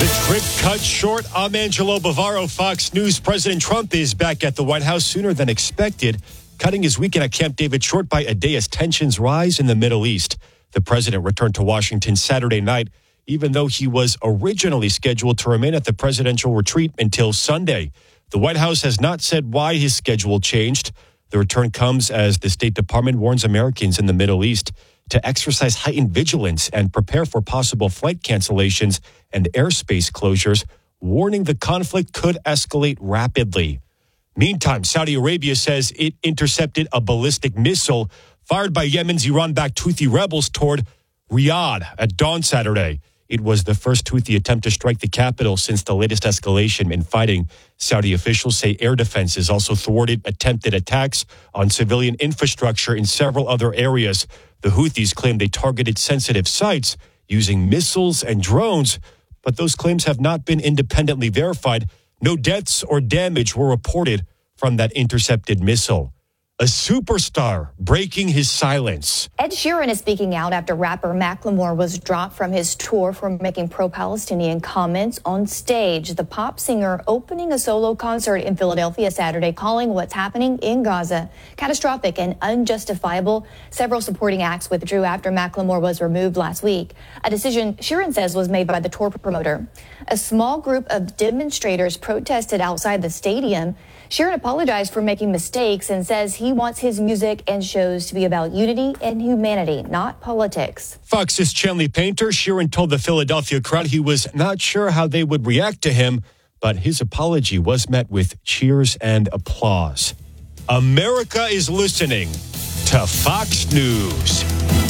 The trip cut short. I'm Angelo Bavaro, Fox News. President Trump is back at the White House sooner than expected, cutting his weekend at Camp David short by a day as tensions rise in the Middle East. The president returned to Washington Saturday night, even though he was originally scheduled to remain at the presidential retreat until Sunday. The White House has not said why his schedule changed. The return comes as the State Department warns Americans in the Middle East to exercise heightened vigilance and prepare for possible flight cancellations and airspace closures, warning the conflict could escalate rapidly. Meantime, Saudi Arabia says it intercepted a ballistic missile fired by Yemen's Iran-backed Houthi rebels toward Riyadh at dawn Saturday. It was the first Houthi attempt to strike the capital since the latest escalation in fighting. Saudi officials say air defenses also thwarted attempted attacks on civilian infrastructure in several other areas. The Houthis claim they targeted sensitive sites using missiles and drones, but those claims have not been independently verified. No deaths or damage were reported from that intercepted missile. A superstar breaking his silence. Ed Sheeran is speaking out after rapper Macklemore was dropped from his tour for making pro-Palestinian comments on stage. The pop singer opening a solo concert in Philadelphia Saturday, calling what's happening in Gaza catastrophic and unjustifiable. Several supporting acts withdrew after Macklemore was removed last week, a decision Sheeran says was made by the tour promoter. A small group of demonstrators protested outside the stadium. Sheeran apologized for making mistakes and says he wants his music and shows to be about unity and humanity, not politics. Fox's Chanley Painter. Sheeran told the Philadelphia crowd he was not sure how they would react to him, but his apology was met with cheers and applause. America is listening to Fox News.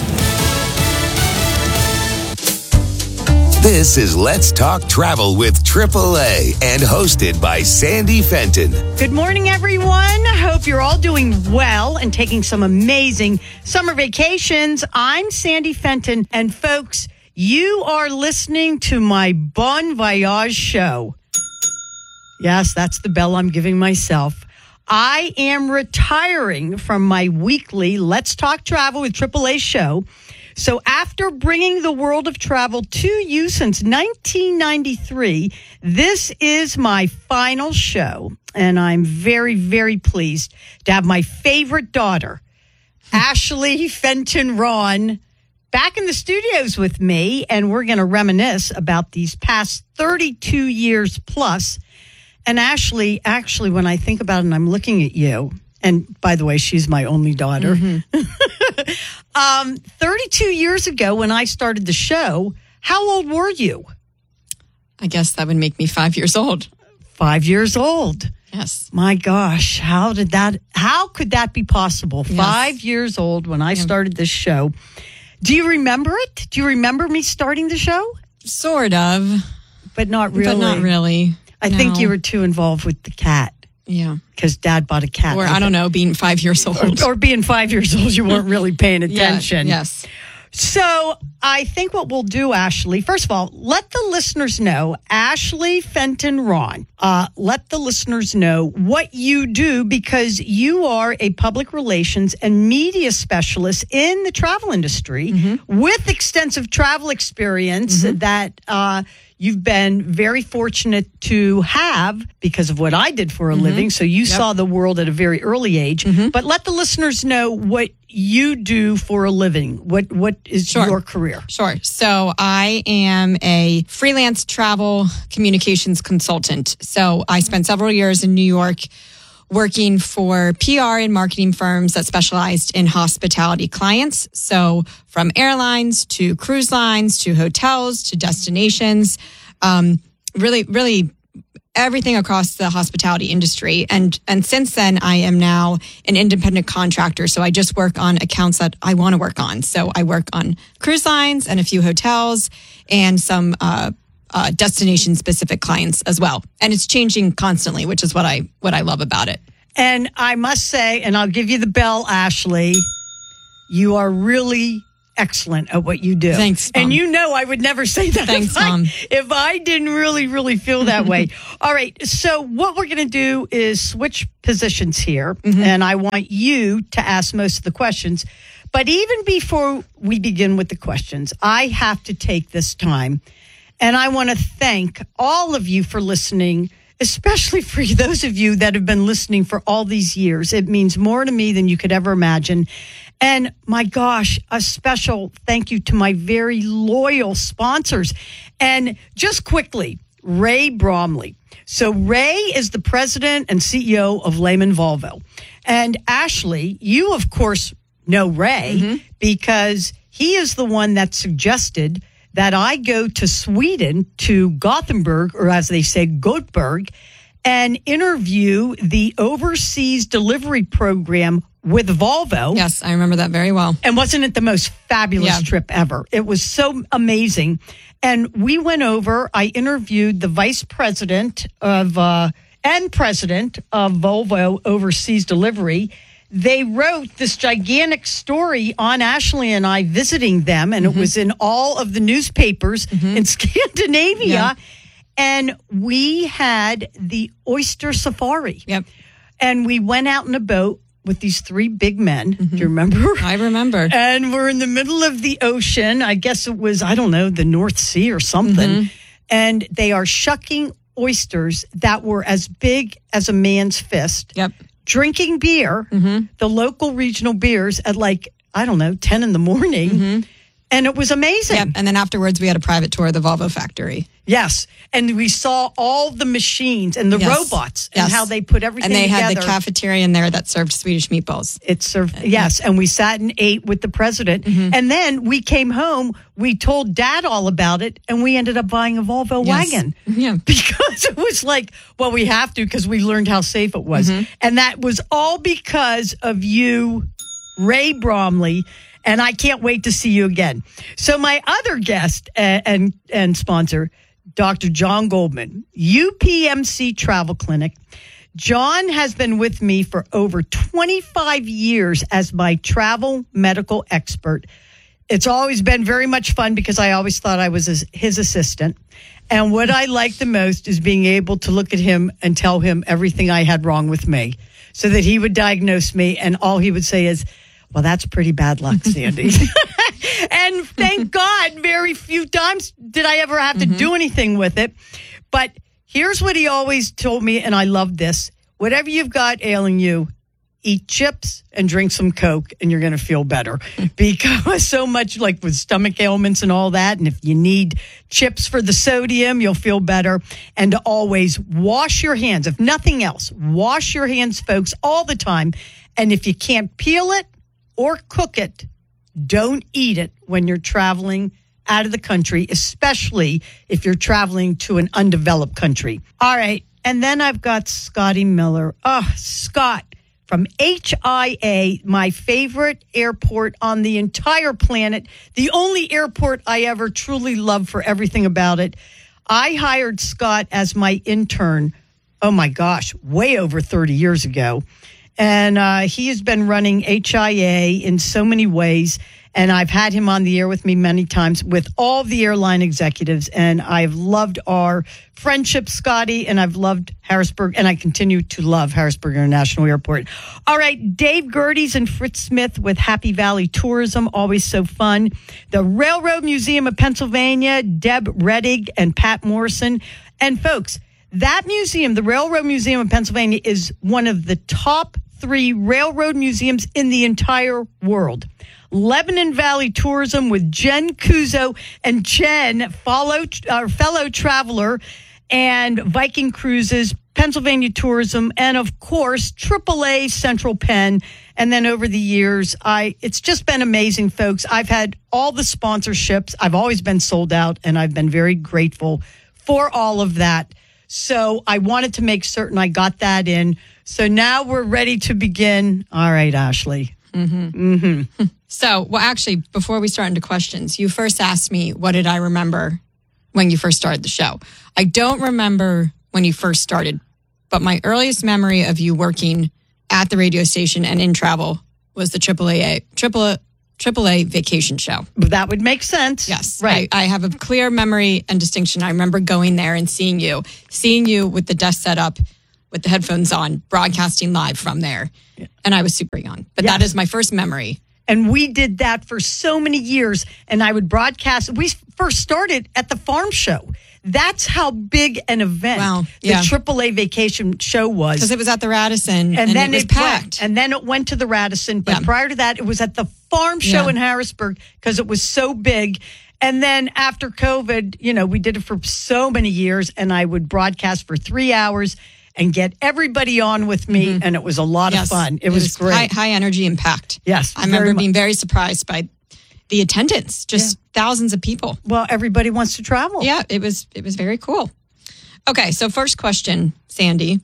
This is Let's Talk Travel with AAA and hosted by Sandy Fenton. Good morning, everyone. Hope you're all doing well and taking some amazing summer vacations. I'm Sandy Fenton, and folks, you are listening to my Bon Voyage show. Yes, that's the bell I'm giving myself. I am retiring from my weekly Let's Talk Travel with AAA show. So after bringing the world of travel to you since 1993, this is my final show. And I'm very, very pleased to have my favorite daughter, Ashley Fenton Ron, back in the studios with me. And we're going to reminisce about these past 32 years plus. And Ashley, actually, when I think about it and I'm looking at you, and by the way, she's my only daughter. 32 years ago when I started the show, how old were you? I guess that would make me 5 years old. 5 years old. Yes. My gosh, how could that be possible? Yes. 5 years old when I started this show. Do you remember it? Do you remember me starting the show? Sort of. But not really. I think you were too involved with the cat. Yeah. Because Dad bought a cat. Or, I don't know, being 5 years old. Or being 5 years old, you weren't really paying attention. Yes. So I think what we'll do, Ashley, first of all, let the listeners know, Ashley Fenton Ron, let the listeners know what you do, because you are a public relations and media specialist in the travel industry with extensive travel experience that you've been very fortunate to have because of what I did for a living. So you saw the world at a very early age. But let the listeners know what you do for a living. What is your career? Sure. So I am a freelance travel communications consultant. So I spent several years in New York working for PR and marketing firms that specialized in hospitality clients. So from airlines to cruise lines to hotels to destinations, really everything across the hospitality industry. And since then, I am now an independent contractor. So I just work on accounts that I want to work on. So I work on cruise lines and a few hotels and some destination-specific clients as well. And it's changing constantly, which is what I love about it. And I must say, and I'll give you the bell, Ashley, you are really excellent at what you do. Thanks, Mom. And you know I would never say that if I didn't really feel that way. All right, so what we're going to do is switch positions here, and I want you to ask most of the questions. But even before we begin with the questions, I have to take this time And I want to thank all of you for listening, especially for those of you that have been listening for all these years. It means more to me than you could ever imagine. And my gosh, a special thank you to my very loyal sponsors. And just quickly, Ray Bromley. So Ray is the president and CEO of Lehman Volvo. And Ashley, you of course know Ray because he is the one that suggested that I go to Sweden, to Gothenburg, or as they say, Göteborg, and interview the overseas delivery program with Volvo. Yes, I remember that very well. And wasn't it the most fabulous trip ever? It was so amazing. And we went over, I interviewed the vice president of, and president of Volvo Overseas Delivery. They wrote this gigantic story on Ashley and I visiting them, and it was in all of the newspapers in Scandinavia. Yeah. And we had the oyster safari. Yep. And we went out in a boat with these three big men. Do you remember? I remember. And we're in the middle of the ocean. I guess it was, I don't know, the North Sea or something. And they are shucking oysters that were as big as a man's fist. Yep. Drinking beer, the local regional beers at like, I don't know, 10 in the morning. And it was amazing. Yep. And then afterwards, we had a private tour of the Volvo factory. Yes. And we saw all the machines and the robots and how they put everything together. And they had the cafeteria in there that served Swedish meatballs. It served, yes. And we sat and ate with the president. And then we came home, we told Dad all about it, and we ended up buying a Volvo wagon. Yeah. Because it was like, well, we have to because we learned how safe it was. And that was all because of you, Ray Bromley. And I can't wait to see you again. So my other guest and sponsor, Dr. John Goldman, UPMC Travel Clinic. John has been with me for over 25 years as my travel medical expert. It's always been very much fun because I always thought I was his assistant. And what I like the most is being able to look at him and tell him everything I had wrong with me so that he would diagnose me. And all he would say is, well, that's pretty bad luck, Sandy. And thank God, very few times did I ever have to do anything with it. But here's what he always told me, and I love this. Whatever you've got ailing you, eat chips and drink some Coke, and you're going to feel better. Because so much like with stomach ailments and all that, and if you need chips for the sodium, you'll feel better. And to always wash your hands. If nothing else, wash your hands, folks, all the time. And if you can't peel it, or cook it, don't eat it when you're traveling out of the country, especially if you're traveling to an undeveloped country. All right. And then I've got Scotty Miller. Oh, Scott from HIA, my favorite airport on the entire planet. The only airport I ever truly love for everything about it. I hired Scott as my intern. Oh my gosh, way over 30 years ago. And he has been running HIA in so many ways. And I've had him on the air with me many times with all the airline executives. And I've loved our friendship, Scotty, and I've loved Harrisburg. And I continue to love Harrisburg International Airport. All right, Dave Gerdes and Fritz Smith with Happy Valley Tourism, always so fun. The Railroad Museum of Pennsylvania, Deb Reddig and Pat Morrison. And folks, that museum, the Railroad Museum of Pennsylvania, is one of the top 3 railroad museums in the entire world. Lebanon Valley Tourism with Jen Kuzo, and Jen, fellow traveler, and Viking Cruises, Pennsylvania Tourism, and of course, AAA Central Penn. And then over the years, it's just been amazing, folks. I've had all the sponsorships. I've always been sold out, and I've been very grateful for all of that. So I wanted to make certain I got that in. So now we're ready to begin. All right, Ashley. So, well, actually, before we start into questions, you first asked me, what did I remember when you first started the show? I don't remember when you first started, but my earliest memory of you working at the radio station and in travel was the AAA vacation show. That would make sense. Yes. Right. I have a clear memory and distinction. I remember going there and seeing you with the desk set up, with the headphones on, broadcasting live from there. Yeah. And I was super young. But that is my first memory. And we did that for so many years. And I would broadcast. We first started at the farm show. That's how big an event the AAA vacation show was. Because it was at the Radisson and then it was packed. And then it went to the Radisson. But prior to that, it was at the farm show in Harrisburg because it was so big. And then after COVID, we did it for so many years. And I would broadcast for 3 hours and get everybody on with me. And it was a lot of fun. It was great. High energy and packed. Yes. I remember being very surprised by the attendance, just thousands of people. Well, everybody wants to travel. Yeah, it was very cool. Okay, so first question, Sandy.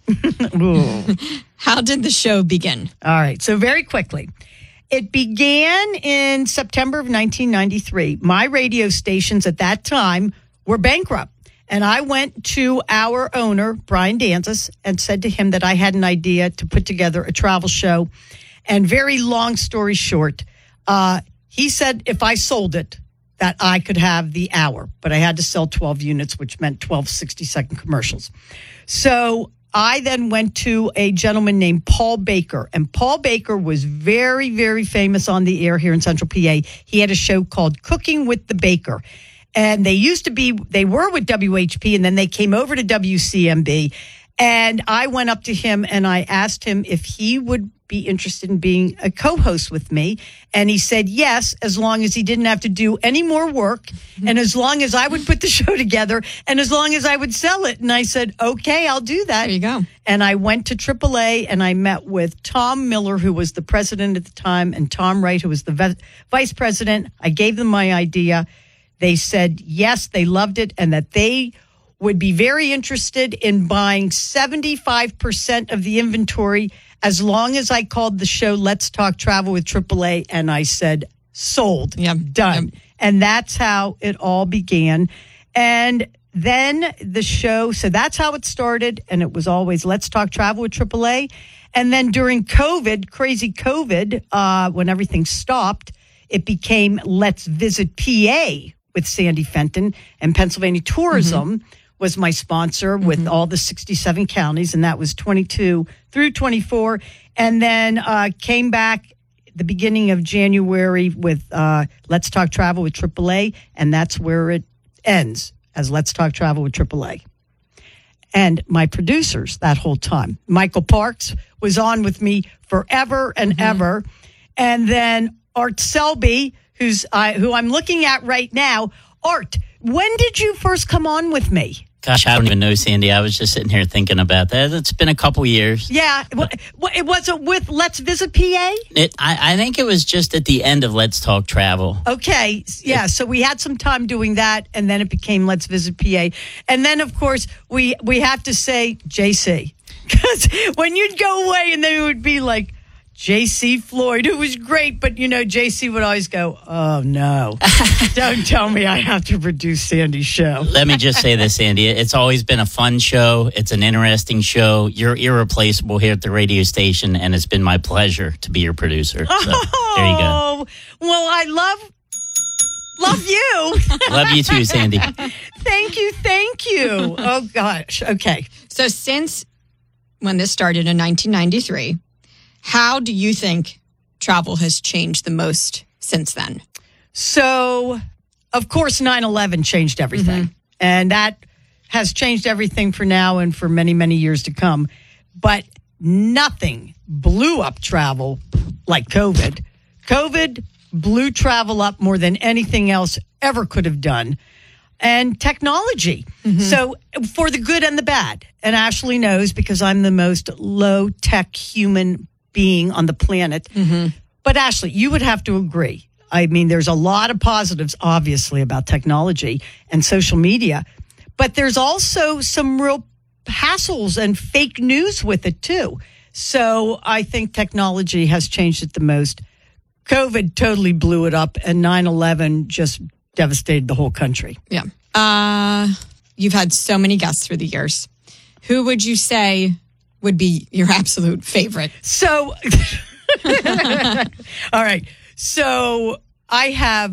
How did the show begin? All right, so very quickly. It began in September of 1993. My radio stations at that time were bankrupt. And I went to our owner, Brian Danzas, and said to him that I had an idea to put together a travel show. And very long story short, he said if I sold it, that I could have the hour. But I had to sell 12 units, which meant 12 60-second commercials. So I then went to a gentleman named Paul Baker. And Paul Baker was very, very famous on the air here in Central PA. He had a show called Cooking with the Baker. And they were with WHP, and then they came over to WCMB. And I went up to him and I asked him if he would be interested in being a co-host with me. And he said yes, as long as he didn't have to do any more work, and as long as I would put the show together, and as long as I would sell it. And I said, okay, I'll do that. There you go. And I went to AAA and I met with Tom Miller, who was the president at the time, and Tom Wright, who was the vice president. I gave them my idea. They said yes, they loved it, and that they would be very interested in buying 75% of the inventory as long as I called the show Let's Talk Travel with AAA. And I said, sold, done. Yep. And that's how it all began. And then the show, so that's how it started. And it was always Let's Talk Travel with AAA. And then during COVID, crazy COVID, when everything stopped, it became Let's Visit PA with Sandy Fenton, and Pennsylvania Tourism was my sponsor with all the 67 counties, and that was 22 through 24. And then came back the beginning of January with Let's Talk Travel with AAA, and that's where it ends, as Let's Talk Travel with AAA. And my producers that whole time, Michael Parks was on with me forever and ever. And then Art Selby, who I'm looking at right now. Art, when did you first come on with me? Gosh, I don't even know, Sandy. I was just sitting here thinking about that. It's been a couple years. Yeah. It wasn't with Let's Visit PA? I think it was just at the end of Let's Talk Travel. Okay. Yeah. So we had some time doing that, and then it became Let's Visit PA. And then, of course, we have to say JC. Because when you'd go away and they would be like, J.C. Floyd, who was great, but, J.C. would always go, oh, no, don't tell me I have to produce Sandy's show. Let me just say this, Sandy. It's always been a fun show. It's an interesting show. You're irreplaceable here at the radio station, and it's been my pleasure to be your producer. So, there you go. Well, I love you. Love you too, Sandy. Thank you. Oh, gosh. Okay. So since when this started in 1993, how do you think travel has changed the most since then? So, of course, 9/11 changed everything. And that has changed everything for now and for many, many years to come. But nothing blew up travel like COVID. COVID blew travel up more than anything else ever could have done. And technology. So for the good and the bad. And Ashley knows because I'm the most low-tech human being on the planet. But Ashley, you would have to agree. I mean, there's a lot of positives, obviously, about technology and social media. But there's also some real hassles and fake news with it, too. So I think technology has changed it the most. COVID totally blew it up, and 9/11 just devastated the whole country. Yeah. You've had so many guests through the years. Who would you say would be your absolute favorite? So, all right. So I have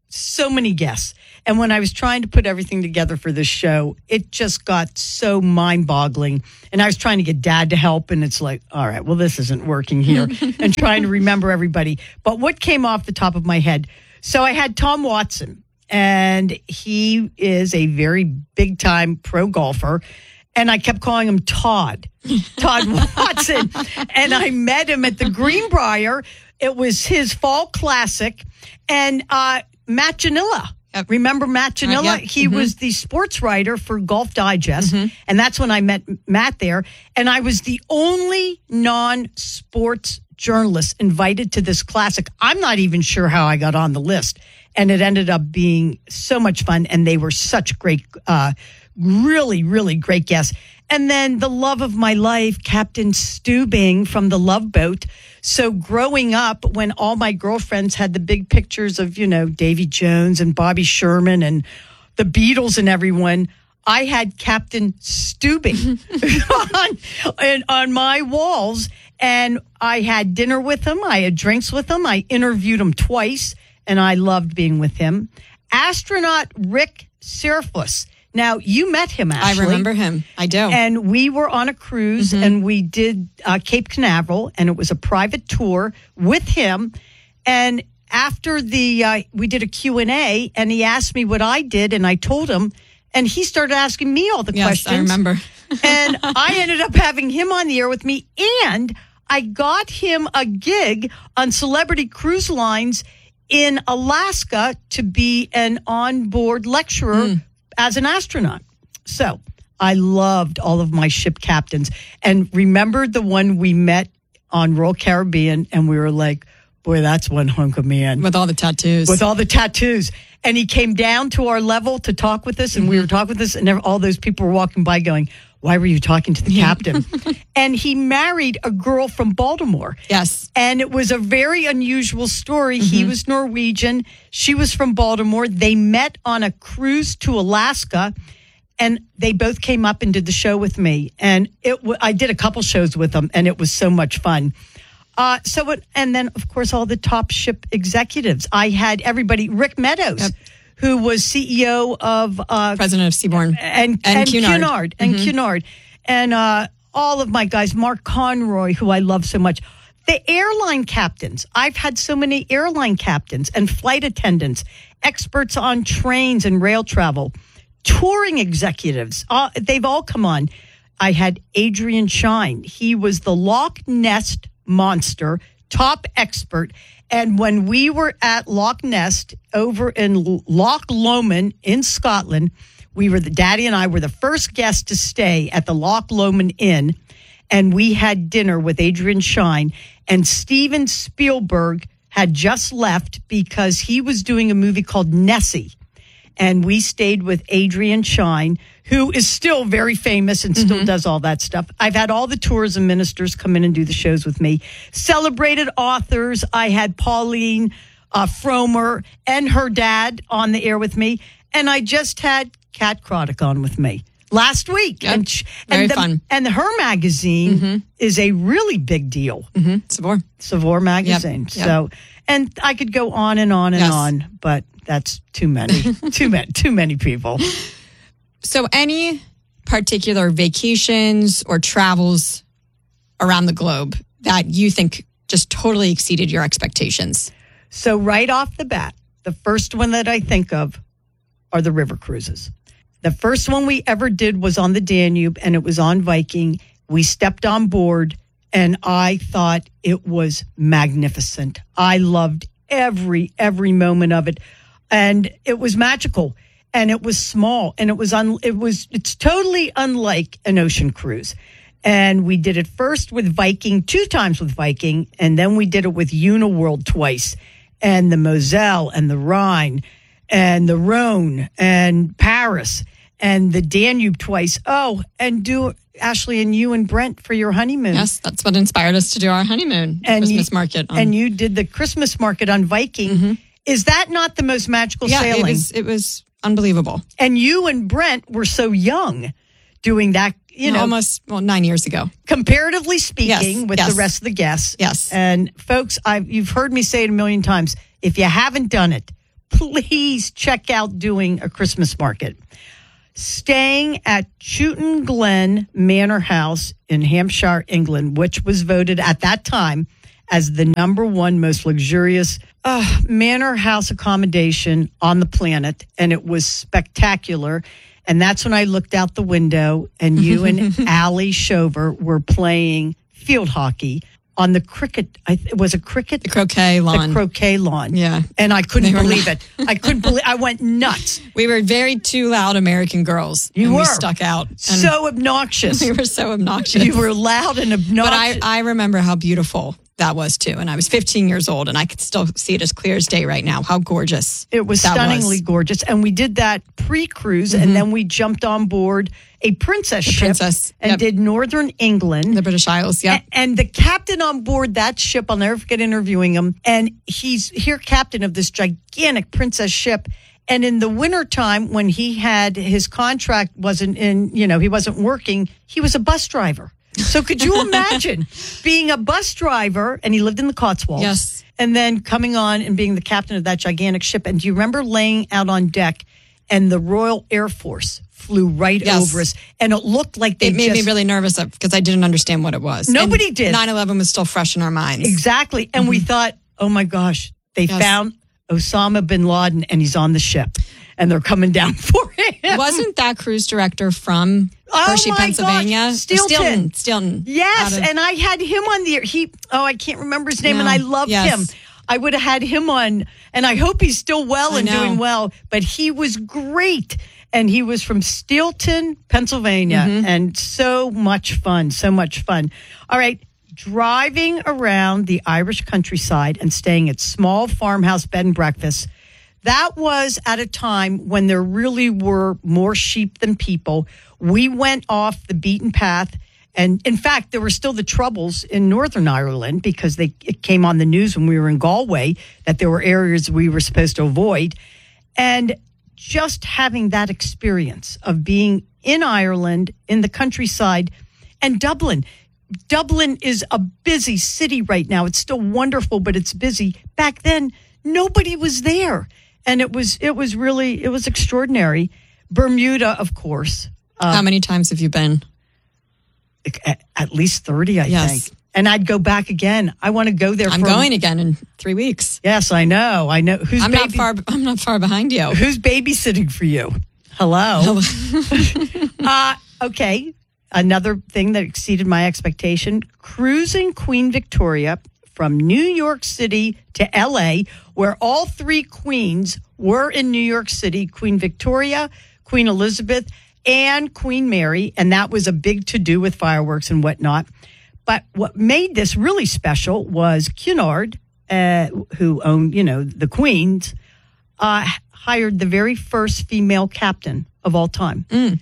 so many guests. And when I was trying to put everything together for this show, it just got so mind-boggling. And I was trying to get Dad to help, and it's like, all right, well, this isn't working here. And trying to remember everybody. But what came off the top of my head? So I had Tom Watson, and he is a very big-time pro golfer. And I kept calling him Todd Watson. And I met him at the Greenbrier. It was his fall classic. And Matt Janilla. Yep. Remember Matt Janilla? Yep. He was the sports writer for Golf Digest. And that's when I met Matt there. And I was the only non-sports journalist invited to this classic. I'm not even sure how I got on the list. And it ended up being so much fun. And they were such great, really, really great guests. And then the love of my life, Captain Stubing from the Love Boat. So growing up, when all my girlfriends had the big pictures of, Davy Jones and Bobby Sherman and the Beatles and everyone, I had Captain Stubing on my walls. And I had dinner with him. I had drinks with him. I interviewed him twice, and I loved being with him. Astronaut Rick Serfus. Now, you met him, Ashley. I remember him. I do. And we were on a cruise, and we did Cape Canaveral, and it was a private tour with him. And after we did a Q&A, and he asked me what I did, and I told him, and he started asking me all the questions. Yes, I remember. And I ended up having him on the air with me, and I got him a gig on Celebrity Cruise Lines in Alaska to be an onboard lecturer as an astronaut. So I loved all of my ship captains. And remember the one we met on Royal Caribbean, and we were like, boy, that's one hunk of man. With all the tattoos. With all the tattoos. And he came down to our level to talk with us, and we were talking with us, and all those people were walking by going, why were you talking to the captain? And he married a girl from Baltimore. Yes. And it was a very unusual story. He was Norwegian. She was from Baltimore. They met on a cruise to Alaska, and they both came up and did the show with me. And I did a couple shows with them, and it was so much fun. And then, of course, all the top ship executives. I had everybody, Rick Meadows, who was CEO of President of Seabourn and Cunard. And all of my guys, Mark Conroy, who I love so much. The airline captains. I've had so many airline captains and flight attendants, experts on trains and rail travel, touring executives. They've all come on. I had Adrian Shine. He was the Loch Ness Monster, top expert. And when we were at Loch Ness over in Loch Lomond in Scotland, Daddy and I were the first guests to stay at the Loch Lomond Inn. And we had dinner with Adrian Shine. And Steven Spielberg had just left because he was doing a movie called Nessie. And we stayed with Adrian Shine, who is still very famous and still does all that stuff. I've had all the tourism ministers come in and do the shows with me. Celebrated authors. I had Pauline Fromer and her dad on the air with me. And I just had Kat Croddick on with me last week. Yep. Very fun. And her magazine is a really big deal. Savor magazine. Yep. So, and I could go on and on and on, but that's too many, too many people. So any particular vacations or travels around the globe that you think just totally exceeded your expectations? So right off the bat, the first one that I think of are the river cruises. The first one we ever did was on the Danube, and it was on Viking. We stepped on board, and I thought it was magnificent. I loved every moment of it. And it was magical, and it was small, and it's totally unlike an ocean cruise. And we did it first with Viking, 2 times with Viking, and then we did it with Uniworld twice, and the Moselle and the Rhine and the Rhone and Paris and the Danube twice. Oh, and do Ashley and you and Brent for your honeymoon. Yes, that's what inspired us to do our honeymoon Christmas market. And you did the Christmas market on Viking. Is that not the most magical sailing? It was unbelievable. And you and Brent were so young doing that, almost 9 years ago. Comparatively speaking, with the rest of the guests. Yes. And folks, you've heard me say it a million times. If you haven't done it, please check out doing a Christmas market. Staying at Chewton Glen Manor House in Hampshire, England, which was voted at that time as the #1 most luxurious manor house accommodation on the planet. And it was spectacular. And that's when I looked out the window and you and Allie Shover were playing field hockey on the cricket. Was it cricket? The croquet lawn. The croquet lawn. Yeah. And I couldn't believe it. I went nuts. We were very two loud American girls. You were. We stuck out. So obnoxious. We were so obnoxious. You were loud and obnoxious. But I remember how beautiful that was too. And I was 15 years old and I could still see it as clear as day right now. How gorgeous. It was stunningly gorgeous. And we did that pre-cruise and then we jumped on board a princess ship and did Northern England. The British Isles, yeah. And the captain on board that ship, I'll never forget interviewing him. And he's here captain of this gigantic princess ship. And in the wintertime, when he had his contract he wasn't working, he was a bus driver. So could you imagine being a bus driver, and he lived in the Cotswolds, yes, and then coming on and being the captain of that gigantic ship? And do you remember laying out on deck and the Royal Air Force flew right over us, and it looked like it made me really nervous because I didn't understand what it was. Nobody did. 9/11 was still fresh in our minds. Exactly. And we thought, oh my gosh, they found Osama bin Laden and he's on the ship and they're coming down for him. Wasn't that cruise director from Hershey, Pennsylvania? Gosh, Stilton. Yes, and I had him on the I can't remember his name, and I loved him. I would have had him on, and I hope he's still well and doing well, but he was great. And he was from Stilton, Pennsylvania, and so much fun. All right, driving around the Irish countryside and staying at small farmhouse bed and breakfasts. That was at a time when there really were more sheep than people. We went off the beaten path. And in fact, there were still the troubles in Northern Ireland because it came on the news when we were in Galway that there were areas we were supposed to avoid. And just having that experience of being in Ireland, in the countryside, and Dublin. Dublin is a busy city right now. It's still wonderful, but it's busy. Back then, nobody was there. And it was extraordinary. Bermuda, of course. How many times have you been? At least 30, I think. And I'd go back again. I want to go there. I'm going again in 3 weeks. Yes, I know. I'm not far behind you. Who's babysitting for you? Hello. Okay. Another thing that exceeded my expectation, cruising Queen Victoria from New York City to LA, where all three queens were in New York City, Queen Victoria, Queen Elizabeth, and Queen Mary. And that was a big to-do with fireworks and whatnot. But what made this really special was Cunard, who owned, the Queens, hired the very first female captain of all time.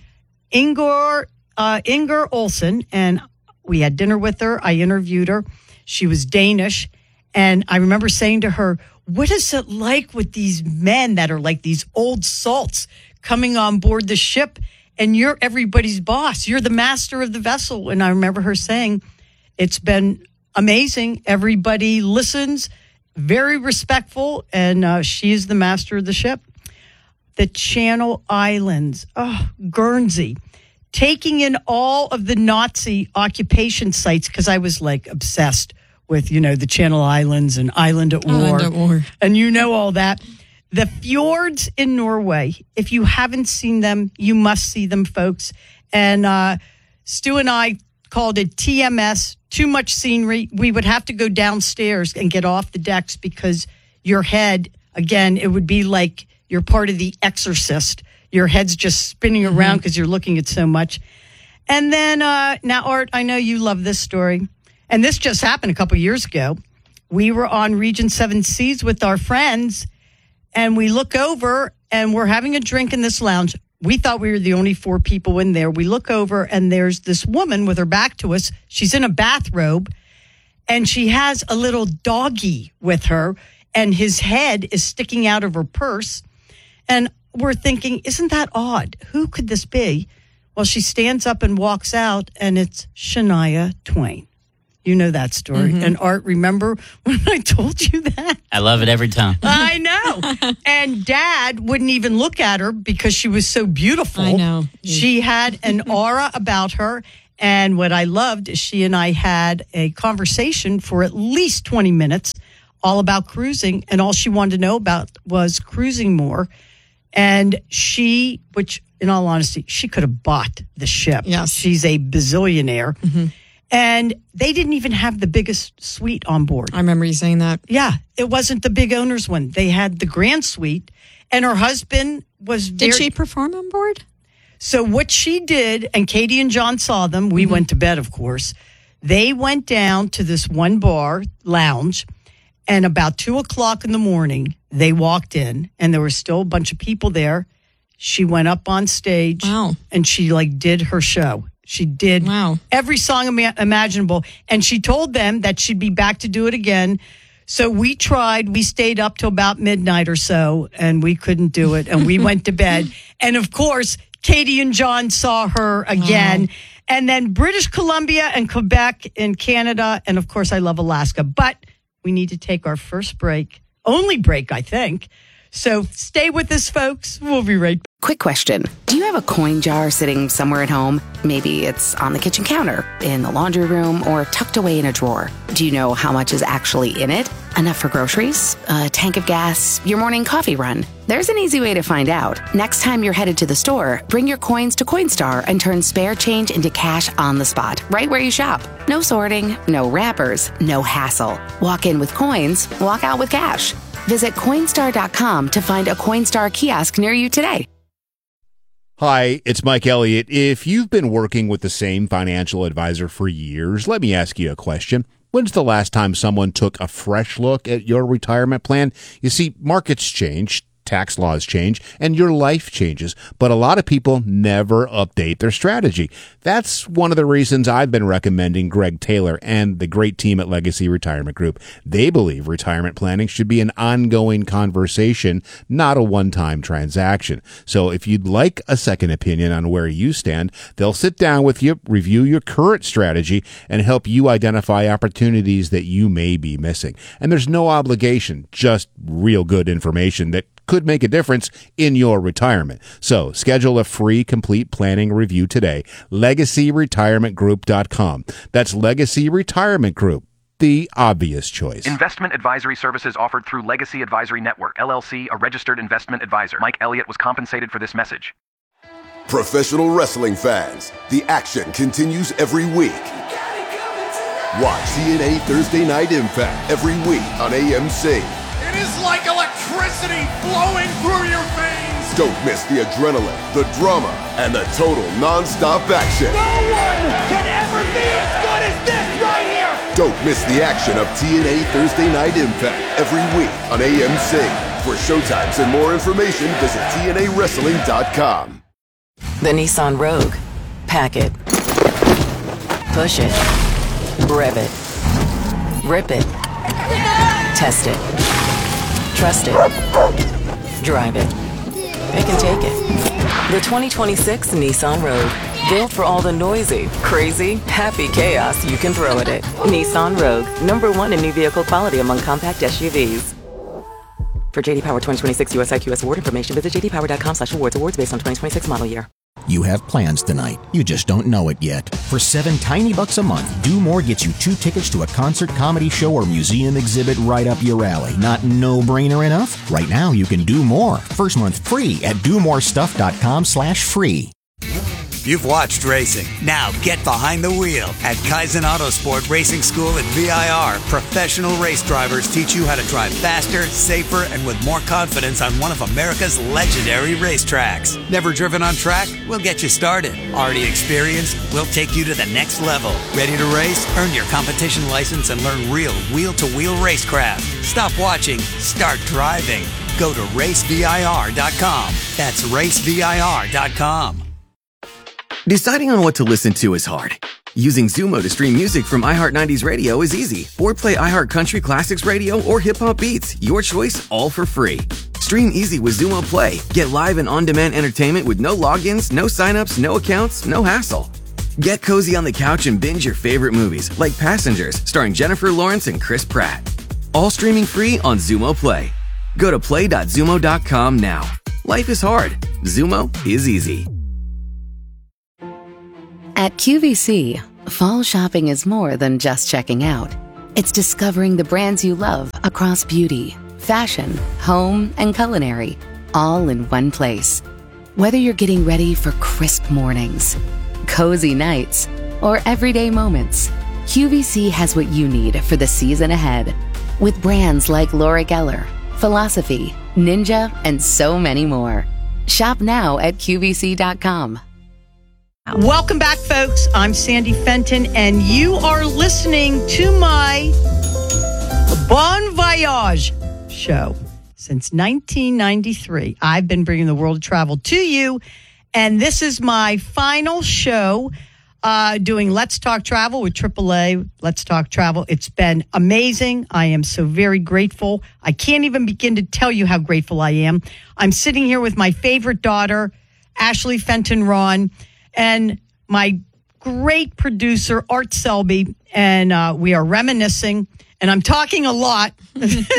Inger Olsen, and we had dinner with her. I interviewed her. She was Danish. And I remember saying to her, what is it like with these men that are like these old salts coming on board the ship? And you're everybody's boss. You're the master of the vessel. And I remember her saying, it's been amazing. Everybody listens, very respectful, and she's the master of the ship. The Channel Islands, Guernsey, taking in all of the Nazi occupation sites, because I was like obsessed with, the Channel Islands and Island at War. And all that. The fjords in Norway, if you haven't seen them, you must see them, folks. And Stu and I called it TMS, too much scenery. We would have to go downstairs and get off the decks because your head, again, it would be like you're part of The Exorcist. Your head's just spinning around because you're looking at so much. And then, now, Art, I know you love this story. And this just happened a couple years ago. We were on Regent Seven Seas with our friends, and we look over, and we're having a drink in this lounge. We thought we were the only 4 people in there. We look over, and there's this woman with her back to us. She's in a bathrobe, and she has a little doggy with her, and his head is sticking out of her purse. And we're thinking, isn't that odd? Who could this be? Well, she stands up and walks out, and it's Shania Twain. You know that story. And Art, remember when I told you that? I love it every time. I know. And Dad wouldn't even look at her because she was so beautiful. I know. She had an aura about her. And what I loved is she and I had a conversation for at least 20 minutes all about cruising. And all she wanted to know about was cruising more. And she, which in all honesty, she could have bought the ship. Yes. She's a bazillionaire. And they didn't even have the biggest suite on board. I remember you saying that. Yeah, it wasn't the big owner's one. They had the grand suite, and her husband was Did she perform on board? So what she did, and Katie and John saw them, we went to bed, of course. They went down to this one bar, lounge, and about 2:00 in the morning, they walked in, and there was still a bunch of people there. She went up on stage, and she did her show. She did every song imaginable. And she told them that she'd be back to do it again. So we tried. We stayed up till about midnight or so, and we couldn't do it. And we went to bed. And, of course, Katie and John saw her again. And then British Columbia and Quebec in Canada. And, of course, I love Alaska. But we need to take our first break. Only break, I think. So stay with us, folks. We'll be right back. Quick question. Do you have a coin jar sitting somewhere at home? Maybe it's on the kitchen counter, in the laundry room, or tucked away in a drawer. Do you know how much is actually in it? Enough for groceries? A tank of gas? Your morning coffee run? There's an easy way to find out. Next time you're headed to the store, bring your coins to Coinstar and turn spare change into cash on the spot, right where you shop. No sorting, no wrappers, no hassle. Walk in with coins, walk out with cash. Visit Coinstar.com to find a Coinstar kiosk near you today. Hi, it's Mike Elliott. If you've been working with the same financial advisor for years, let me ask you a question. When's the last time someone took a fresh look at your retirement plan? You see, markets change, tax laws change, and your life changes, but a lot of people never update their strategy. That's one of the reasons I've been recommending Greg Taylor and the great team at Legacy Retirement Group. They believe retirement planning should be an ongoing conversation, not a one-time transaction. So if you'd like a second opinion on where you stand, they'll sit down with you, review your current strategy, and help you identify opportunities that you may be missing. And there's no obligation, just real good information that could make a difference in your retirement. So schedule a free complete planning review today. LegacyRetirementGroup.com. That's Legacy Retirement Group, the obvious choice. Investment advisory services offered through Legacy Advisory Network, LLC, a registered investment advisor. Mike Elliott was compensated for this message. Professional wrestling fans, the action continues every week. Watch TNA Thursday Night Impact every week on AMC. It is like electricity flowing through your veins. Don't miss the adrenaline, the drama, and the total non-stop action. No one can ever be as good as this right here. Don't miss the action of TNA Thursday Night Impact every week on AMC. For showtimes and more information, visit TNAWrestling.com. The Nissan Rogue. Pack it. Push it. Rev it. Rip it. Test it. Trust it. Drive it. Pick and take it. The 2026 Nissan Rogue. Built for all the noisy, crazy, happy chaos you can throw at it. Nissan Rogue. #1 in new vehicle quality among compact SUVs. For JD Power 2026 US IQS award information, visit jdpower.com/awards. Awards based on 2026 model year. You have plans tonight. You just don't know it yet. For $7 tiny bucks a month, Do More gets you 2 tickets to a concert, comedy show, or museum exhibit right up your alley. Not no-brainer enough? Right now, you can do more. First month free at domorestuff.com/free. You've watched racing. Now get behind the wheel. At Kaizen Autosport Racing School at VIR, professional race drivers teach you how to drive faster, safer, and with more confidence on one of America's legendary racetracks. Never driven on track? We'll get you started. Already experienced? We'll take you to the next level. Ready to race? Earn your competition license and learn real wheel-to-wheel racecraft. Stop watching. Start driving. Go to racevir.com. That's racevir.com. Deciding on what to listen to is hard. Using Zumo to stream music from iHeart 90s Radio is easy. Or play iHeart Country Classics Radio or Hip Hop Beats. Your choice, all for free. Stream easy with Zumo Play. Get live and on-demand entertainment with no logins, no signups, no accounts, no hassle. Get cozy on the couch and binge your favorite movies like Passengers, starring Jennifer Lawrence and Chris Pratt. All streaming free on Xumo Play. Go to play.xumo.com now. Life is hard. Xumo is easy. At QVC, fall shopping is more than just checking out. It's discovering the brands you love across beauty, fashion, home, and culinary, all in one place. Whether you're getting ready for crisp mornings, cozy nights, or everyday moments, QVC has what you need for the season ahead. With brands like Laura Geller, Philosophy, Ninja, and so many more. Shop now at QVC.com. Welcome back, folks. I'm Sandy Fenton, and you are listening to my Bon Voyage show. Since 1993, I've been bringing the world of travel to you, and this is my final show doing Let's Talk Travel with AAA. Let's Talk Travel. It's been amazing. I am so very grateful. I can't even begin to tell you how grateful I am. I'm sitting here with my favorite daughter, Ashley Fenton Ron, and my great producer, Art Selby, and we are reminiscing, and I'm talking a lot. And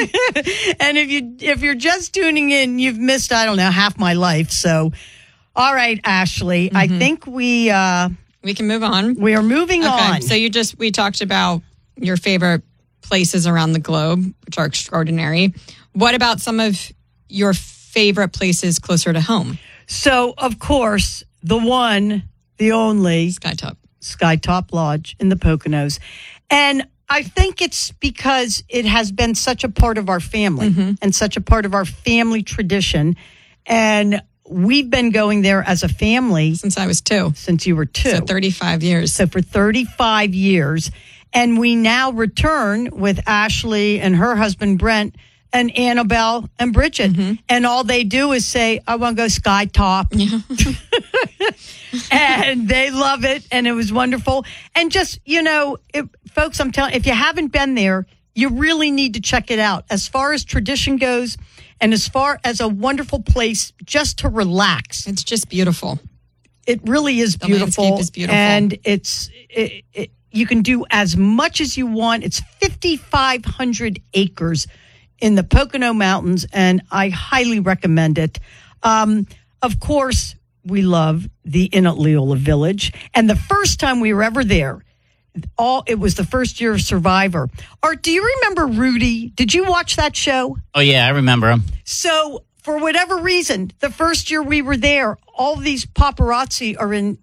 if you're just tuning in, you've missed, I don't know, half my life. So, all right, Ashley, I think we can move on. We are moving on. So we talked about your favorite places around the globe, which are extraordinary. What about some of your favorite places closer to home? So, of course, the one, the only Skytop Lodge in the Poconos. And I think it's because it has been such a part of our family and such a part of our family tradition. And we've been going there as a family. Since I was 2. Since you were 2. So 35 years. So for 35 years. And we now return with Ashley and her husband, Brent, and Annabelle and Bridget. And all they do is say, I want to go Skytop. And they love it. And it was wonderful. And just, folks, I'm telling you, if you haven't been there, you really need to check it out. As far as tradition goes, and as far as a wonderful place just to relax. It's just beautiful. It really is beautiful. The landscape is beautiful. And you can do as much as you want. It's 5,500 acres in the Pocono Mountains, and I highly recommend it. Of course, we love the Inn at Leola Village. And the first time we were ever there, it was the first year of Survivor. Art, do you remember Rudy? Did you watch that show? Oh, yeah, I remember him. So, for whatever reason, the first year we were there, all these paparazzi are in,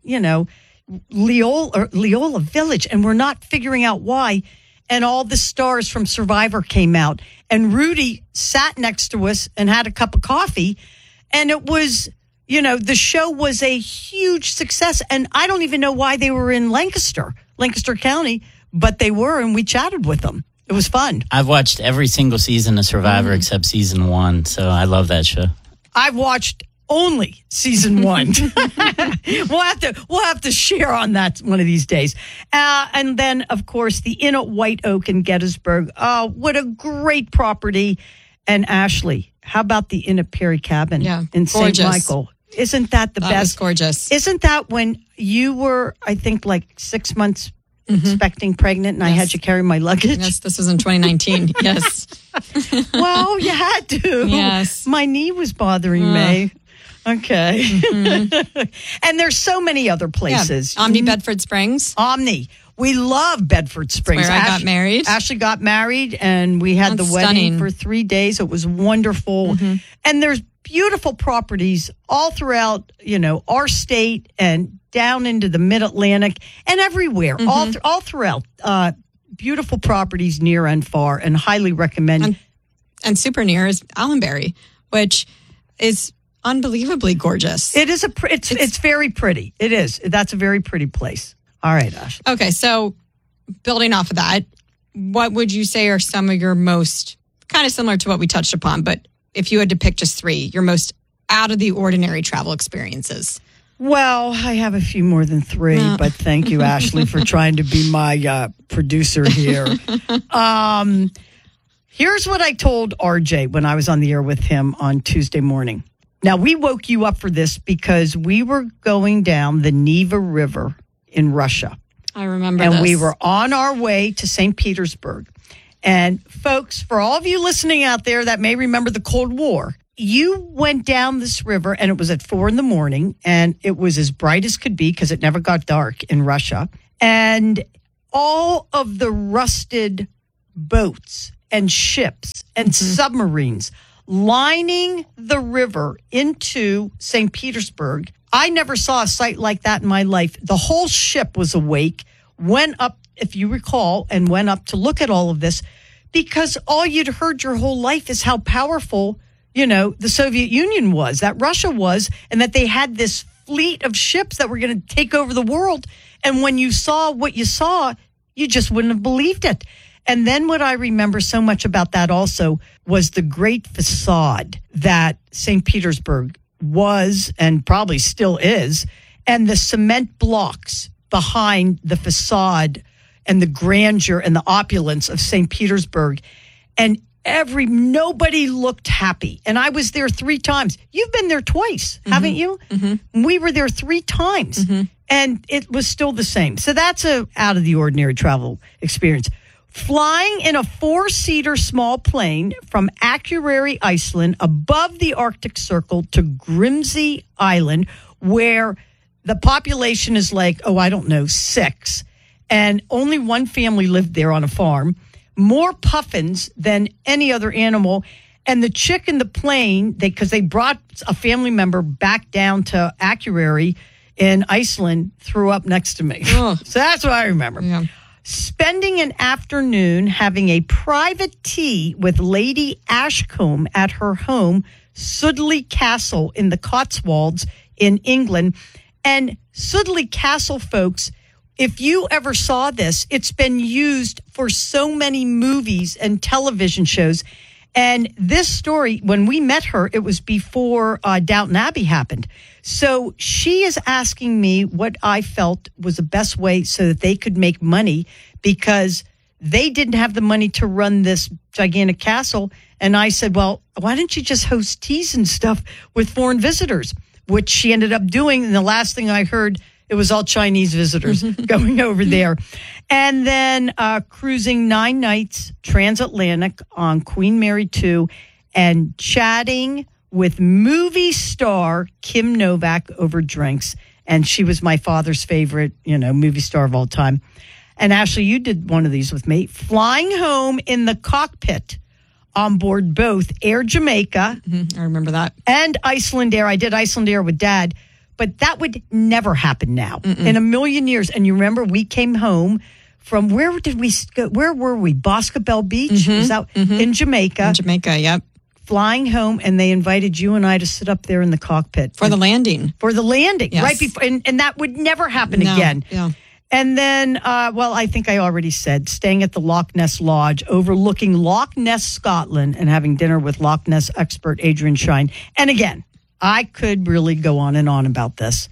Leola Village, and we're not figuring out why. And all the stars from Survivor came out. And Rudy sat next to us and had a cup of coffee. And it was, the show was a huge success. And I don't even know why they were in Lancaster County, but they were, and we chatted with them. It was fun. I've watched every single season of Survivor except season 1, so I love that show. I've watched only season 1. We'll have to share on that one of these days. And then, of course, the Inn at White Oak in Gettysburg. Oh, what a great property. And Ashley, how about the Inn at Perry Cabin in St. Michael? Isn't that the best? That was gorgeous. Isn't that when you were, I think, like 6 months expecting pregnant, and I had you carry my luggage? Yes, this was in 2019. Yes. Well, you had to. Yes. My knee was bothering me. Okay. And there's so many other places. Yeah. Omni Bedford Springs. Omni. We love Bedford Springs. That's where I got married. Ashley got married, and we had the wedding for 3 days. It was wonderful. And there's beautiful properties all throughout, our state and down into the Mid-Atlantic and everywhere, all throughout. Beautiful properties near and far, and highly recommend. And super near is Allenbury, which is unbelievably gorgeous. It is it's very pretty. It is. That's a very pretty place. All right, Ashley. Okay, so building off of that, what would you say are some of your most, kind of similar to what we touched upon, but if you had to pick just 3, your most out of the ordinary travel experiences? Well, I have a few more than 3, but thank you, Ashley, for trying to be my producer here. Here's what I told RJ when I was on the air with him on Tuesday morning. Now, we woke you up for this because we were going down the Neva River in Russia. I remember and this. we were on our way to St. Petersburg. And folks, for all of you listening out there that may remember the Cold War, you went down this river and it was at 4 a.m. and it was as bright as could be because it never got dark in Russia. And all of the rusted boats and ships and submarines lining the river into St. Petersburg. I never saw a sight like that in my life. The whole ship was awake, went up, if you recall, and went up to look at all of this because all you'd heard your whole life is how powerful, the Soviet Union was, that Russia was, and that they had this fleet of ships that were going to take over the world. And when you saw what you saw, you just wouldn't have believed it. And then what I remember so much about that also was the great facade that St. Petersburg was and probably still is, and the cement blocks behind the facade and the grandeur and the opulence of St. Petersburg. And nobody looked happy. And I was there 3 times. You've been there twice, haven't you? Mm-hmm. We were there 3 times, and it was still the same. So that's a out of the ordinary travel experience. Flying in a 4-seater small plane from Akureyri, Iceland, above the Arctic Circle to Grimsey Island, where the population is 6, and only one family lived there on a farm. More puffins than any other animal. And the chick in the plane, because they brought a family member back down to Akureyri in Iceland, threw up next to me. Oh. So that's what I remember. Yeah. Spending an afternoon having a private tea with Lady Ashcombe at her home, Sudley Castle in the Cotswolds in England. And Sudley Castle, folks, if you ever saw this, it's been used for so many movies and television shows. And this story, when we met her, it was before Downton Abbey happened. So she is asking me what I felt was the best way so that they could make money because they didn't have the money to run this gigantic castle. And I said, well, why don't you just host teas and stuff with foreign visitors, which she ended up doing. And the last thing I heard, it was all Chinese visitors going over there. And then cruising 9 nights transatlantic on Queen Mary 2 and chatting with movie star Kim Novak over drinks. And she was my father's favorite, movie star of all time. And Ashley, you did one of these with me. Flying home in the cockpit on board both Air Jamaica. I remember that. And Iceland Air. I did Iceland Air with Dad. But that would never happen now in a million years. And you remember we came home from, where did we go? Where were we? Boscobel Beach? Is that in Jamaica? In Jamaica, yep. Flying home, and they invited you and I to sit up there in the cockpit. For the landing. For the landing, yes. Right before. And that would never happen again. Yeah. And then, I think I already said, staying at the Loch Ness Lodge, overlooking Loch Ness, Scotland, and having dinner with Loch Ness expert Adrian Shine. And again, I could really go on and on about this,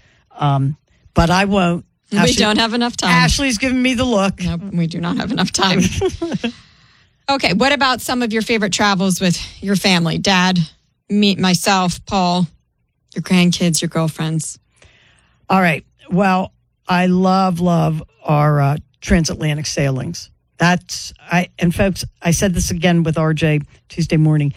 but I won't. We don't have enough time. Ashley's giving me the look. Nope, we do not have enough time. Okay, what about some of your favorite travels with your family? Dad, me, myself, Paul, your grandkids, your girlfriends? All right. Well, I love our transatlantic sailings. And folks, I said this again with RJ Tuesday morning.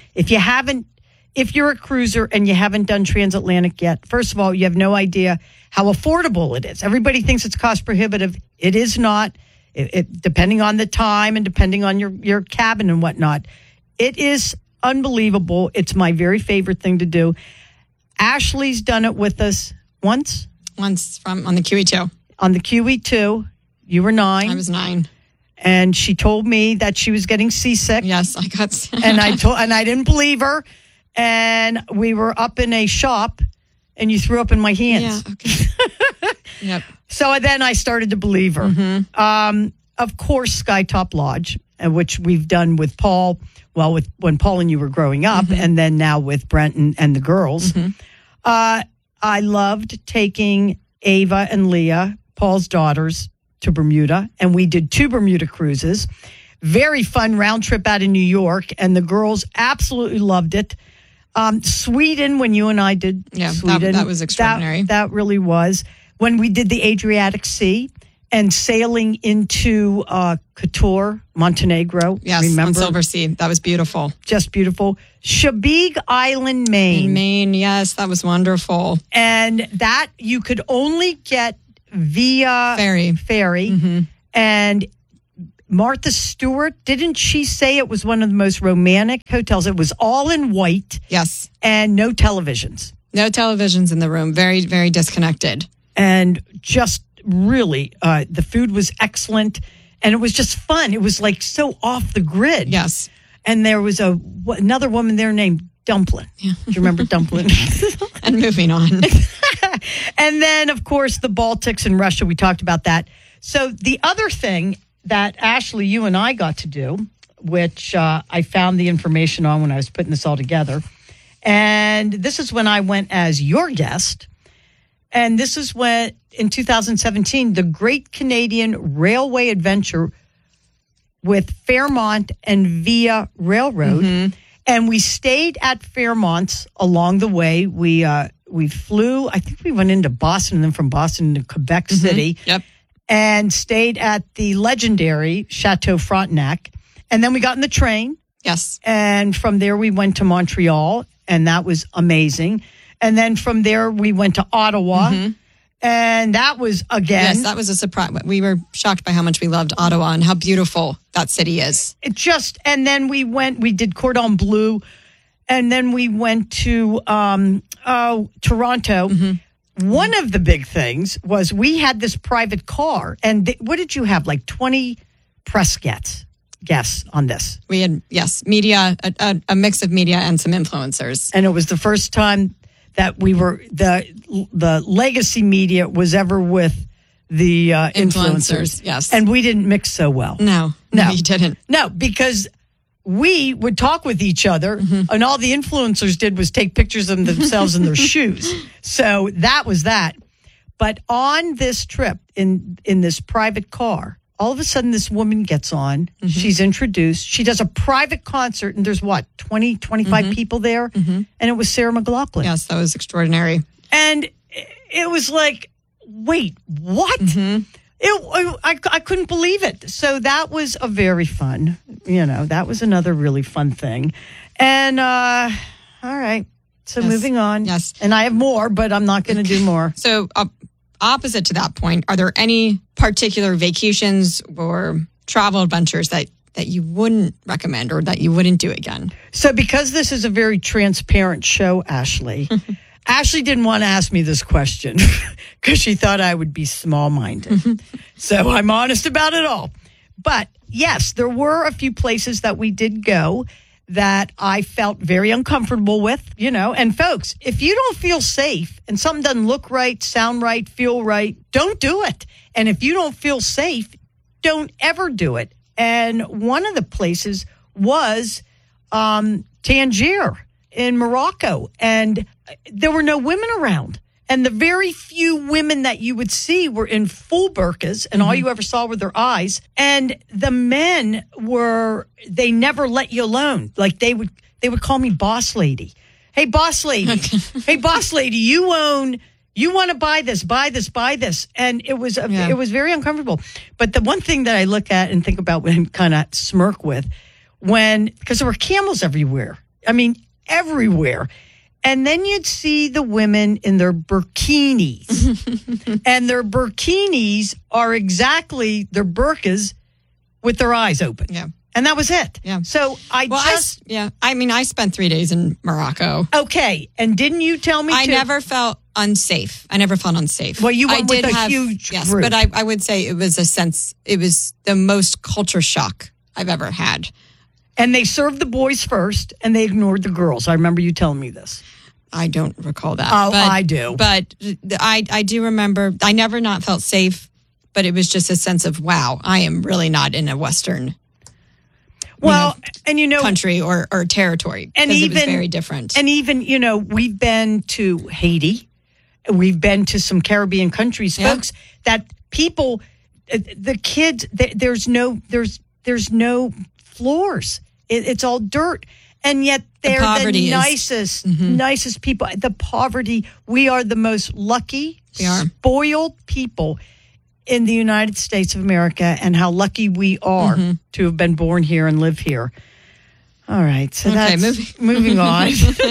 If you're a cruiser and you haven't done transatlantic yet, first of all, you have no idea how affordable it is. Everybody thinks it's cost prohibitive. It is not. It depending on the time and depending on your cabin and whatnot. It is unbelievable. It's my very favorite thing to do. Ashley's done it with us once. On the QE2. On the QE2. You were 9. I was 9. And she told me that she was getting seasick. Yes, I got sick. And I didn't believe her. And we were up in a shop, and you threw up in my hands. Yeah, okay. Yep. So then I started to believe her. Mm-hmm. Of course, Skytop Lodge, which we've done with Paul, when Paul and you were growing up, and then now with Brent and the girls. I loved taking Ava and Leah, Paul's daughters, to Bermuda, and we did 2 Bermuda cruises. Very fun round trip out of New York, and the girls absolutely loved it. Sweden, when you and I did Sweden. That was extraordinary. That really was. when we did the Adriatic Sea and sailing into Kotor, Montenegro. Yes, remember? on Silver Sea. That was beautiful. Just beautiful. Chebeague Island, Maine. Maine, yes, that was wonderful. And that you could only get via ferry. Mm-hmm. And Martha Stewart, didn't she say it was one of the most romantic hotels? It was all in white. Yes. And no televisions. No televisions in the room. Very, very disconnected. And just really, the food was excellent. And it was just fun. It was like so off the grid. Yes. And there was another woman there named Dumplin. Yeah. Do you remember Dumplin? And moving on. And then, of course, the Baltics and Russia. We talked about that. So the other thing that, Ashley, you and I got to do, which I found the information on when I was putting this all together. And this is when I went as your guest. And this is when, in 2017, the Great Canadian Railway Adventure with Fairmont and Via Railroad. Mm-hmm. And we stayed at Fairmont's along the way. We flew, I think we went into Boston, and then from Boston to Quebec City. Yep. And stayed at the legendary Chateau Frontenac. And then we got in the train. Yes. And from there we went to Montreal, and that was amazing. And then from there we went to Ottawa. Mm-hmm. And that was, again... Yes, that was a surprise. We were shocked by how much we loved Ottawa and how beautiful that city is. And then we did Cordon Bleu, and then we went to Toronto. Mm-hmm. One of the big things was we had this private car, and what did you have, like 20 press guests on this? We had, yes, media, a mix of media and some influencers. And it was the first time that we were, the legacy media was ever with the influencers. Yes. And we didn't mix so well. No, you didn't. No, because we would talk with each other, mm-hmm. and all the influencers did was take pictures of themselves in their shoes. So that was that. But on this trip, in this private car, all of a sudden this woman gets on. Mm-hmm. She's introduced. She does a private concert, and there's 20, 25 mm-hmm. people there. Mm-hmm. And it was Sarah McLachlan. Yes, that was extraordinary. And it was like, wait, what? Mm-hmm. I couldn't believe it. So that was a very fun, that was another really fun thing. And, all right. So moving on. Yes. And I have more, but I'm not going to do more. So opposite to that point, are there any particular vacations or travel adventures that you wouldn't recommend or that you wouldn't do again? So because this is a very transparent show, Ashley, Ashley didn't want to ask me this question because she thought I would be small-minded. So I'm honest about it all. But yes, there were a few places that we did go that I felt very uncomfortable with, And folks, if you don't feel safe and something doesn't look right, sound right, feel right, don't do it. And if you don't feel safe, don't ever do it. And one of the places was Tangier in Morocco. And there were no women around. And the very few women that you would see were in full burqas, and mm-hmm. all you ever saw were their eyes. And the men they never let you alone. Like they would call me boss lady. Hey, boss lady. Hey, boss lady, you want to buy this. And it was it was very uncomfortable. But the one thing that I look at and think about and kind of smirk with because there were camels everywhere. I mean, everywhere. And then you'd see the women in their burkinis. And their burkinis are exactly their burqas with their eyes open. Yeah. And that was it. Yeah. So I spent 3 days in Morocco. Okay. And didn't you tell me I never felt unsafe. Well, you went with a huge group. But I would say it was the most culture shock I've ever had. And they served the boys first, and they ignored the girls. I remember you telling me this. I don't recall that. Oh, I do. But I do remember, I never not felt safe, but it was just a sense of, wow, I am really not in a Western country or territory. And it was very different. And even, we've been to Haiti. We've been to some Caribbean countries, folks, that people, the kids, there's no floors. It's all dirt. And yet they're the nicest, nicest people. The poverty, we are the most lucky, spoiled people in the United States of America, and how lucky we are to have been born here and live here. All right, so that's moving on.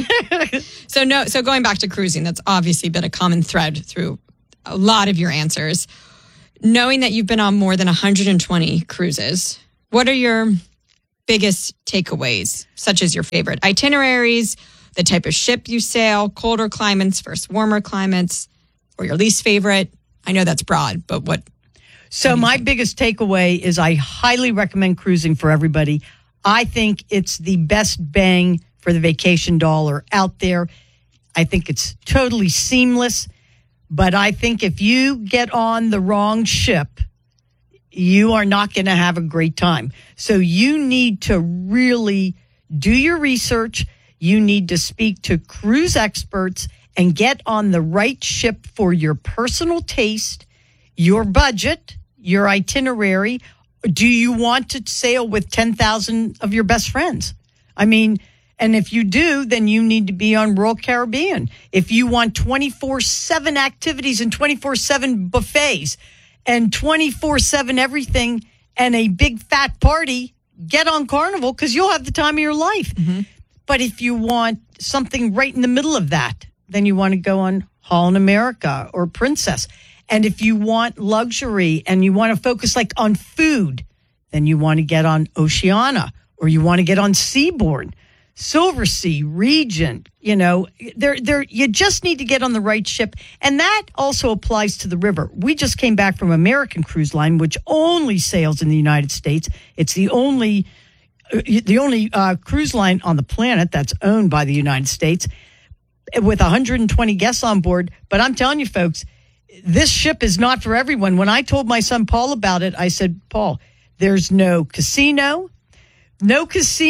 So going back to cruising, that's obviously been a common thread through a lot of your answers. Knowing that you've been on more than 120 cruises, what are your biggest takeaways, such as your favorite itineraries, the type of ship you sail, colder climates versus warmer climates, or your least favorite? I know that's broad, but what? So my biggest takeaway is I highly recommend cruising for everybody. I think it's the best bang for the vacation dollar out there. I think it's totally seamless, but I think if you get on the wrong ship, you are not going to have a great time. So you need to really do your research. You need to speak to cruise experts and get on the right ship for your personal taste, your budget, your itinerary. Do you want to sail with 10,000 of your best friends? I mean, and if you do, then you need to be on Royal Caribbean. If you want 24/7 activities and 24/7 buffets and 24/7 everything and a big fat party, get on Carnival because you'll have the time of your life. But if you want something right in the middle of that, then you want to go on Holland America or Princess. And if you want luxury and you want to focus like on food, then you want to get on Oceania, or you want to get on Seabourn, Silversea, Regent. You know, you just need to get on the right ship. And that also applies to the river. We just came back from American Cruise Line, which only sails in the United States. It's the only cruise line on the planet that's owned by the United States, with 120 guests on board. But I'm telling you, folks, this ship is not for everyone. When I told my son Paul about it, I said, Paul, there's no casino, no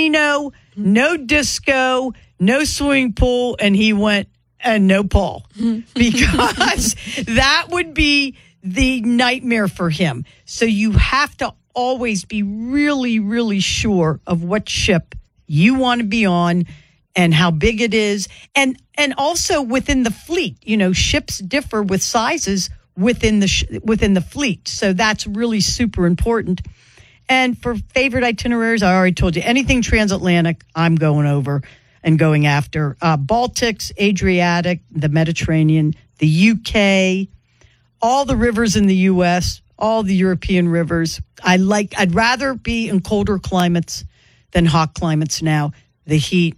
disco, no swimming pool. And he went, and no Paul, because that would be the nightmare for him. So you have to always be really, really sure of what ship you want to be on and how big it is. And also within the fleet, you know, ships differ with sizes within the fleet. So that's really super important. And for favorite itineraries, I already told you, anything transatlantic, I'm going over and going after. Baltics, Adriatic, the Mediterranean, the UK, all the rivers in the US, all the European rivers. I'd rather be in colder climates than hot climates now. The heat,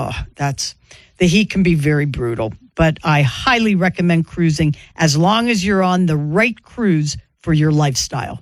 the heat can be very brutal, but I highly recommend cruising as long as you're on the right cruise for your lifestyle.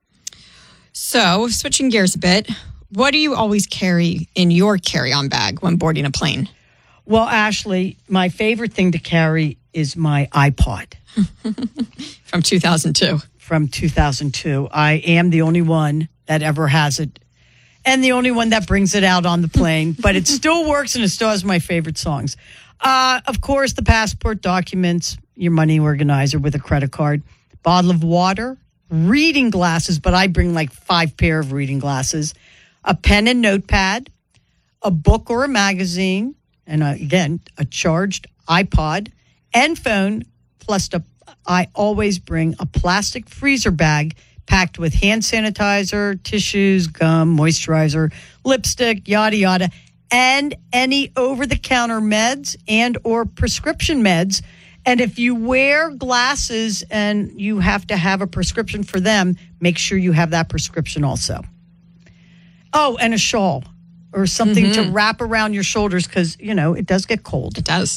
So, switching gears a bit, what do you always carry in your carry-on bag when boarding a plane? Well, Ashley, my favorite thing to carry is my iPod. From 2002. From 2002. I am the only one that ever has it, and the only one that brings it out on the plane, but it still works and it still has my favorite songs. Of course, the passport documents, your money organizer with a credit card, bottle of water, reading glasses, but I bring like 5 pair of reading glasses, a pen and notepad, a book or a magazine, and again, a charged iPod and phone, plus I always bring a plastic freezer bag packed with hand sanitizer, tissues, gum, moisturizer, lipstick, yada, yada, and any over-the-counter meds and or prescription meds. And if you wear glasses and you have to have a prescription for them, make sure you have that prescription also. Oh, and a shawl or something to wrap around your shoulders because, you know, it does get cold. It does.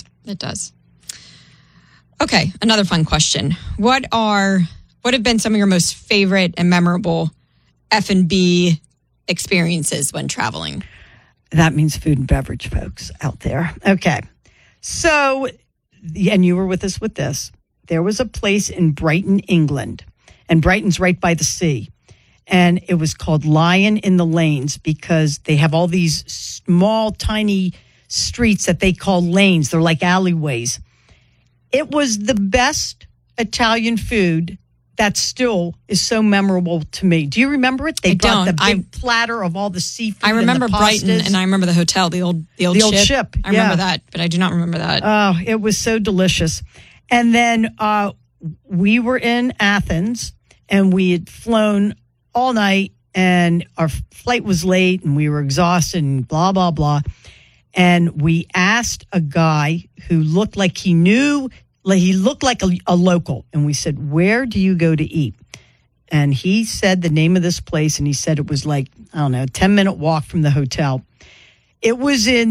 Okay, another fun question. What have been some of your most favorite and memorable F&B experiences when traveling? That means food and beverage, folks out there. Okay. So, and you were with us with this. There was a place in Brighton, England, and Brighton's right by the sea. And it was called Lion in the Lanes because they have all these small, tiny streets that they call lanes. They're like alleyways. It was the best Italian food that still is so memorable to me. Do you remember it? They brought the big platter of all the seafood. I remember and the Brighton, and I remember the hotel, the old ship. I remember that, but I do not remember that. Oh, it was so delicious. And then we were in Athens, and we had flown all night, and our flight was late, and we were exhausted, and blah, blah, blah. And we asked a guy who looked like he knew. He looked like a local. And we said, where do you go to eat? And he said the name of this place. And he said it was like, I don't know, a 10-minute walk from the hotel. It was in